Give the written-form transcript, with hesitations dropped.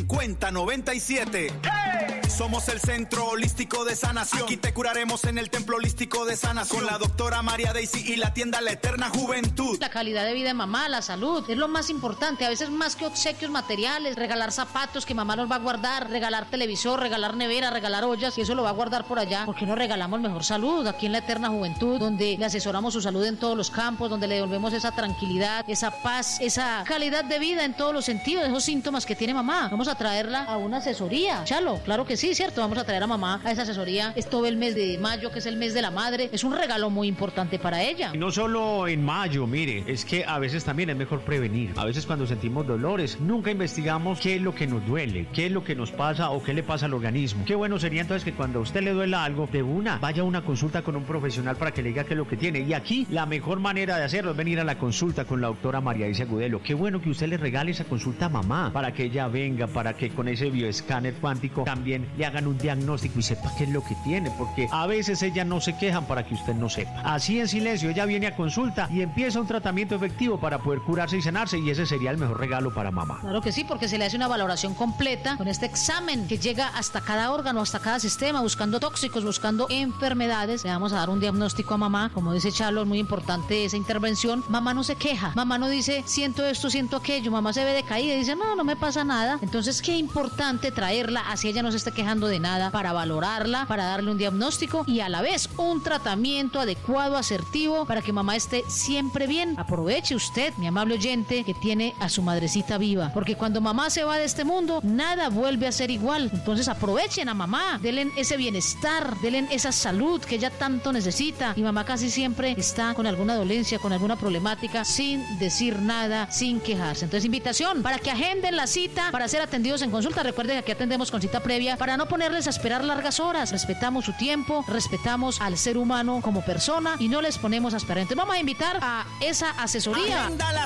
5097. ¡Hey! Somos el Centro Holístico de Sanación. Aquí te curaremos en el Templo Holístico de Sanación. Con la doctora María Daisy y la tienda La Eterna Juventud. La calidad de vida de mamá, la salud, es lo más importante. A veces más que obsequios materiales, regalar zapatos que mamá nos va a guardar, regalar televisor, regalar nevera, regalar ollas, y eso lo va a guardar por allá. ¿Por qué no regalamos mejor salud aquí en La Eterna Juventud, donde le asesoramos su salud en todos los campos, donde le devolvemos esa tranquilidad, esa paz, esa calidad de vida en todos los sentidos, esos síntomas que tiene mamá? Vamos a traerla a una asesoría, Chalo, claro que sí, ¿cierto? Vamos a traer a mamá a esa asesoría. Es todo el mes de mayo, que es el mes de la madre. Es un regalo muy importante para ella. Y no solo en mayo, mire, es que a veces también es mejor prevenir. A veces cuando sentimos dolores, nunca investigamos qué es lo que nos duele, qué es lo que nos pasa o qué le pasa al organismo. Qué bueno sería entonces que cuando a usted le duela algo, de una, vaya a una consulta con un profesional para que le diga qué es lo que tiene. Y aquí la mejor manera de hacerlo es venir a la consulta con la doctora María Daisy Agudelo. Qué bueno que usted le regale esa consulta a mamá, para que ella venga, para que con ese bioescáner cuántico también le hagan un diagnóstico y sepa qué es lo que tiene, porque a veces ellas no se quejan para que usted no sepa. Así en silencio ella viene a consulta y empieza un tratamiento efectivo para poder curarse y sanarse, y ese sería el mejor regalo para mamá. Claro que sí, porque se le hace una valoración completa con este examen que llega hasta cada órgano, hasta cada sistema, buscando tóxicos, buscando enfermedades. Le vamos a dar un diagnóstico a mamá. Como dice Chalo, es muy importante esa intervención. Mamá no se queja, mamá no dice siento esto, siento aquello, mamá se ve decaída y dice no me pasa nada. Entonces qué importante traerla, así ella no se esté quejando de nada, para valorarla, para darle un diagnóstico y a la vez un tratamiento adecuado, asertivo, para que mamá esté siempre bien. Aproveche usted, mi amable oyente, que tiene a su madrecita viva, porque cuando mamá se va de este mundo, nada vuelve a ser igual. Entonces aprovechen a mamá, denle ese bienestar, denle esa salud que ella tanto necesita, y mamá casi siempre está con alguna dolencia, con alguna problemática, sin decir nada, sin quejarse. Entonces invitación para que agenden la cita para ser atendidos en consulta. Recuerden que aquí atendemos con cita previa para no ponerles a esperar largas horas. Respetamos su tiempo, respetamos al ser humano como persona y no les ponemos a esperar. Entonces vamos a invitar a esa asesoría. Agenda la